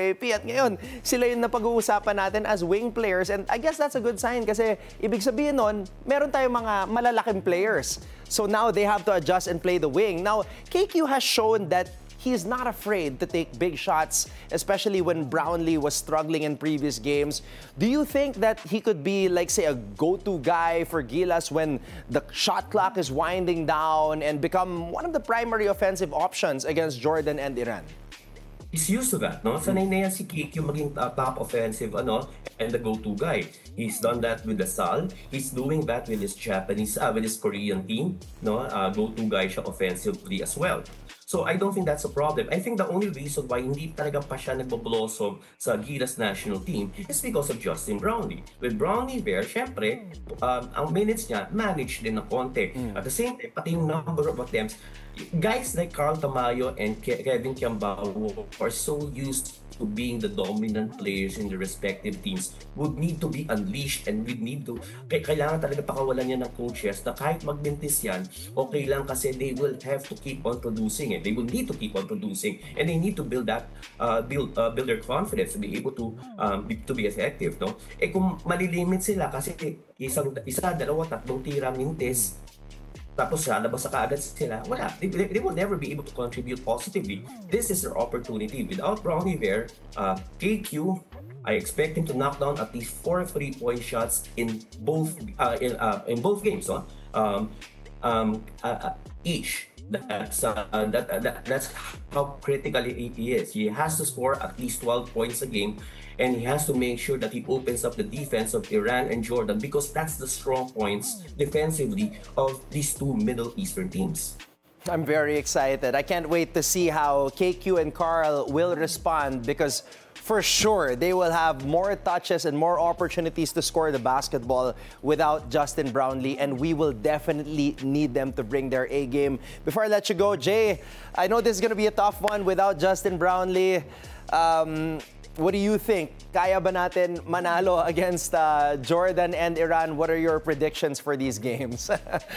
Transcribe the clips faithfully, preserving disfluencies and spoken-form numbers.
A P. At ngayon, sila yung napag-uusapan natin as wing players. And I guess that's a good sign kasi ibig sabihin nun, meron tayong mga malalaking players. So now they have to adjust and play the wing. Now, K Q has shown that he's not afraid to take big shots, especially when Brownlee was struggling in previous games. Do you think that he could be, like, say, a go-to guy for Gilas when the shot clock is winding down and become one of the primary offensive options against Jordan and Iran? He's used to that, no? Sanay na yan si K Q maging uh, top offensive, ano, and the go-to guy. He's done that with the Sal. He's doing that with his Japanese, uh, with his Korean team, no? Uh, go-to guy siya offensively as well. So I don't think that's a problem. I think the only reason why hindi talaga pa siya nagbo-blossom sa Gilas national team is because of Justin Brownlee. With Brownlee there, syempre, um, ang minutes niya managed din na konti. Mm. At the same time, pati yung number of attempts, guys like Carl Tamayo and Ke- Kevin Kiambao are so used to being the dominant players in the respective teams would need to be unleashed and would need to, kailangan talaga pakawalan niya ng coaches na kahit magmintis yan, okay lang kasi they will have to keep on producing it. They will need to keep on producing and they need to build that, uh, build uh, build their confidence to be able to um, be, to be effective. No? Eh kung malilimit sila kasi isang, isa, dalawa, tatlong tira mintis, tapos lalabas sa kaagad sila, wala. They, they will never be able to contribute positively. This is their opportunity. Without Brownlee there, uh, K Q, I expect him to knock down at least four three-point shots in both uh, in, uh, in both games. No? Um, um, uh, uh, each. That's uh, that, that that's how critical he is. He has to score at least twelve points a game, and he has to make sure that he opens up the defense of Iran and Jordan because that's the strong points defensively of these two Middle Eastern teams. I'm very excited. I can't wait to see how K Q and Carl will respond because for sure they will have more touches and more opportunities to score the basketball without Justin Brownlee, and we will definitely need them to bring their A game. Before I let you go, Jay, I know this is going to be a tough one without Justin Brownlee. Um, what do you think? Kaya ba natin manalo against uh, Jordan and Iran? What are your predictions for these games?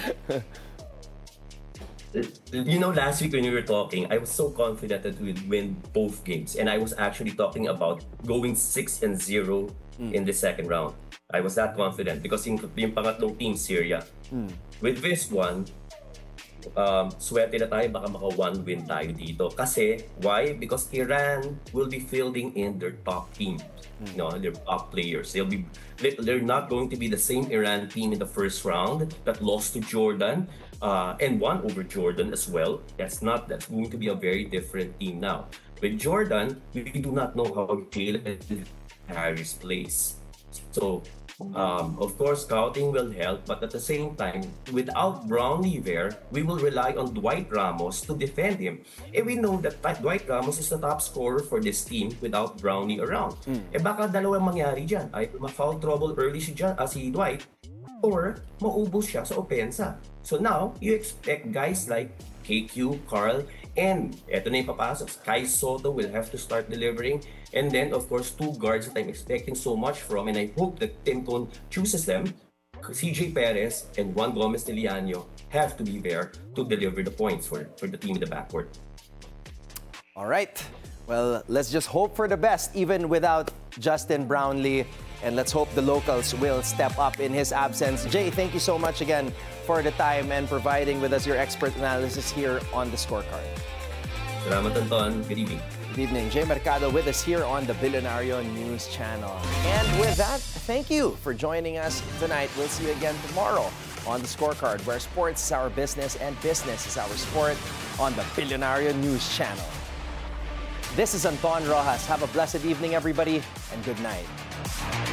You know, last week when we were talking, I was so confident that we'd win both games. And I was actually talking about going six and zero mm. in the second round. I was that confident because yung, yung pangatlong team, Syria. Mm. With this one, um, swerte na tayo, baka maka one win tayo dito. Kasi, why? Because Iran will be fielding in their top team. Mm. You know, their top players. They'll be, they're not going to be the same Iran team in the first round that lost to Jordan. Uh, and won over Jordan as well. That's not. That's going to be a very different team now. With Jordan, we do not know how Jalen Harris plays. So, um, of course, scouting will help, but at the same time, without Brownlee there, we will rely on Dwight Ramos to defend him. And we know that Dwight Ramos is the top scorer for this team without Brownlee around. Mm. Eh baka dalawang mangyari dyan. Ay, ma-foul trouble early si, John, uh, si Dwight, or maubos siya sa opensa. So now, you expect guys like K Q, Carl, and eto na yung papasok. Kai Soto will have to start delivering. And then, of course, two guards that I'm expecting so much from, and I hope that Tim Cone chooses them. C J Perez and Juan Gomez de Liano have to be there to deliver the points for, for the team in the backcourt. All right. Well, let's just hope for the best, even without Justin Brownlee. And let's hope the locals will step up in his absence. Jay, thank you so much again for the time and providing with us your expert analysis here on The Scorecard. Salamat, Anton. Good evening. Good evening. Jay Mercado with us here on the Billionario News Channel. And with that, thank you for joining us tonight. We'll see you again tomorrow on The Scorecard, where sports is our business and business is our sport on the Billionario News Channel. This is Anton Rojas. Have a blessed evening, everybody, and good night.